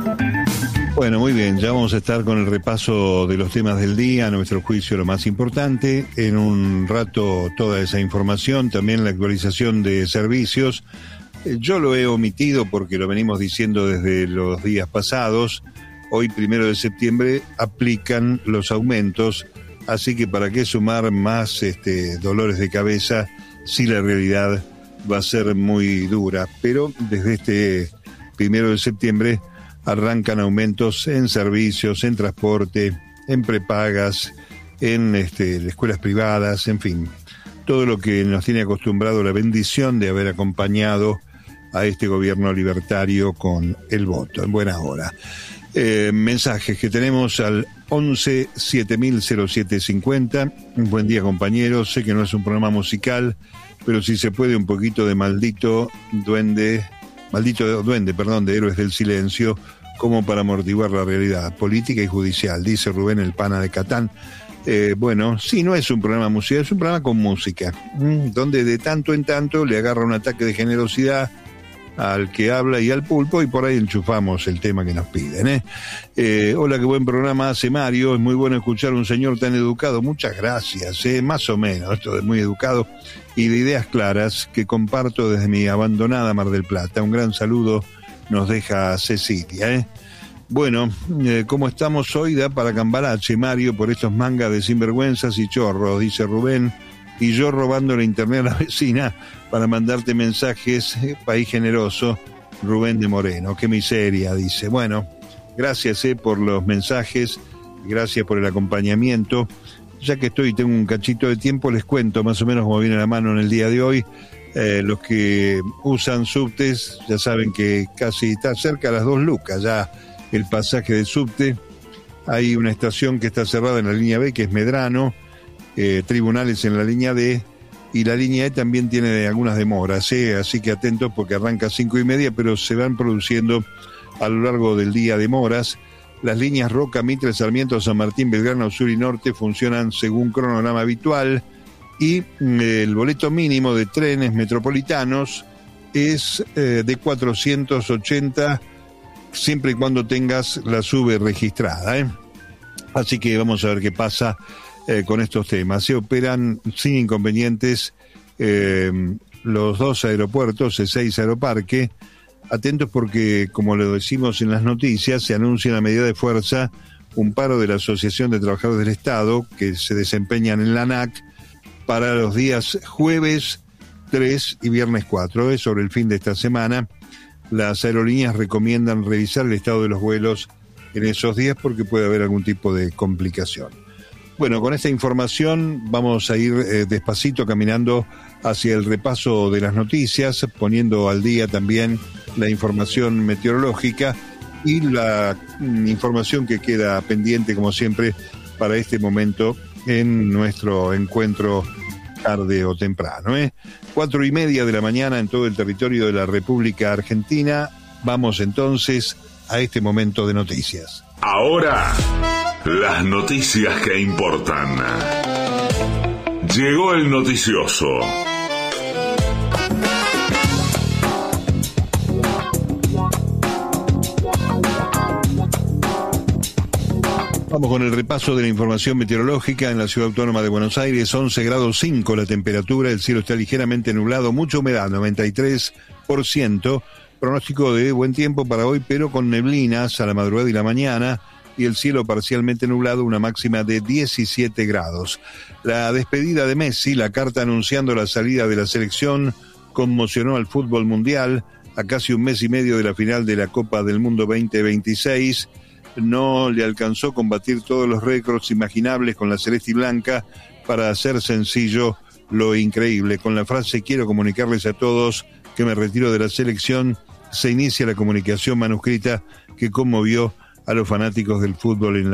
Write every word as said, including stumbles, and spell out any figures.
Bueno, muy bien, ya vamos a estar con el repaso de los temas del día, a nuestro juicio lo más importante. En un rato toda esa información, también la actualización de servicios. Yo lo he omitido porque lo venimos diciendo desde los días pasados. Hoy, primero de septiembre, aplican los aumentos, así que para qué sumar más este, dolores de cabeza si la realidad va a ser muy dura. Pero desde este primero de septiembre arrancan aumentos en servicios, en transporte, en prepagas, en este, escuelas privadas, en fin, todo lo que nos tiene acostumbrado la bendición de haber acompañado a este gobierno libertario con el voto, en buena hora. Eh, mensajes que tenemos al once siete mil cero siete cincuenta. Buen día, compañeros. Sé que no es un programa musical, pero si se puede un poquito de maldito duende... Maldito duende, perdón, de Héroes del Silencio, como para amortiguar la realidad política y judicial, dice Rubén el Pana de Catán. Eh, bueno, sí, no es un programa musical, es un programa con música, ¿m? donde de tanto en tanto le agarra un ataque de generosidad al que habla y al pulpo, y por ahí enchufamos el tema que nos piden. ¿eh? Eh, hola, qué buen programa hace Mario, es muy bueno escuchar a un señor tan educado, muchas gracias, ¿eh? más o menos, esto de muy educado, y de ideas claras que comparto desde mi abandonada Mar del Plata. Un gran saludo nos deja Cecilia. ¿eh? Bueno, eh, ¿cómo estamos hoy? Da para cambalache, Mario, por estos mangas de sinvergüenzas y chorros, dice Rubén, y yo robando la internet a la vecina para mandarte mensajes, eh, país generoso, Rubén de Moreno, qué miseria, dice. Bueno, gracias eh, por los mensajes, gracias por el acompañamiento. Ya que estoy y tengo un cachito de tiempo, les cuento más o menos cómo viene la mano en el día de hoy. Eh, los que usan subtes ya saben que casi está cerca de las dos lucas ya el pasaje de subte. Hay una estación que está cerrada en la línea B, que es Medrano, eh, tribunales en la línea D, y la línea E también tiene algunas demoras, ¿eh? Así que atentos porque arranca a cinco y media, pero se van produciendo a lo largo del día demoras. Las líneas Roca, Mitre, Sarmiento, San Martín, Belgrano, Sur y Norte funcionan según cronograma habitual, y eh, el boleto mínimo de trenes metropolitanos es eh, de cuatrocientos ochenta, siempre y cuando tengas la SUBE registrada. ¿eh? Así que vamos a ver qué pasa eh, con estos temas. Se operan sin inconvenientes eh, los dos aeropuertos, E seis Aeroparque. Atentos porque, como lo decimos en las noticias, se anuncia una medida de fuerza, un paro de la Asociación de Trabajadores del Estado, que se desempeñan en la ANAC, para los días jueves tres y viernes cuatro. ¿eh? Sobre el fin de esta semana, las aerolíneas recomiendan revisar el estado de los vuelos en esos días porque puede haber algún tipo de complicación. Bueno, con esta información vamos a ir eh, despacito caminando hacia el repaso de las noticias, poniendo al día también la información meteorológica y la mm, información que queda pendiente, como siempre, para este momento en nuestro encuentro tarde o temprano. ¿eh? Cuatro y media de la mañana en todo el territorio de la República Argentina. Vamos entonces a este momento de noticias. Ahora, las noticias que importan. Llegó el noticioso. Vamos con el repaso de la información meteorológica en la Ciudad Autónoma de Buenos Aires. Once grados cinco la temperatura, el cielo está ligeramente nublado, mucha humedad, noventa y tres por ciento. Pronóstico de buen tiempo para hoy, pero con neblinas a la madrugada y la mañana, y el cielo parcialmente nublado, una máxima de diecisiete grados. La despedida de Messi, la carta anunciando la salida de la selección, conmocionó al fútbol mundial. A casi un mes y medio de la final de la Copa del Mundo veinte veintiséis, no le alcanzó combatir todos los récords imaginables con la celeste y blanca para hacer sencillo lo increíble. Con la frase "quiero comunicarles a todos que me retiro de la selección", se inicia la comunicación manuscrita que conmovió a los fanáticos del fútbol en la